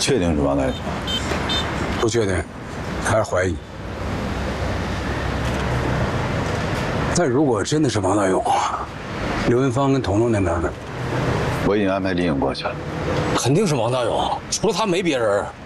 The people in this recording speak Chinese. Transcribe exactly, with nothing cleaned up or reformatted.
确定是王大勇？ 不确定，还是怀疑。但如果真的是王大勇，刘文芳跟彤彤那边呢？ 我已经安排李颖过去了。 肯定是王大勇，除了他没别人。